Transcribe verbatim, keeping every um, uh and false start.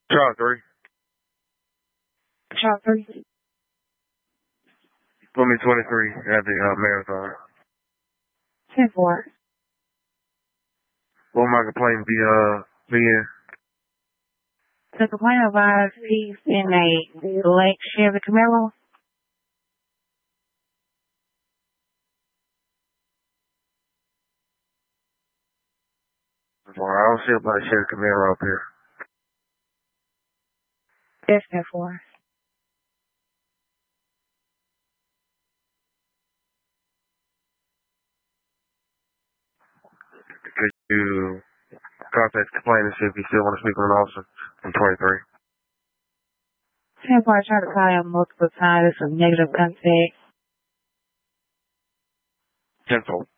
Charlie three. Charlie three. Put me twenty-three at the uh, marathon. ten four. What my complaint be, uh, being? The complaint about he's in a late Chevy Camaro. Well, I don't see a black Chevy Camaro up here. That's ten four. Could you contact the complaint and see if you still want to speak with an officer? I'm twenty-three. ten four, I tried to call him multiple times. Some negative contact. ten four.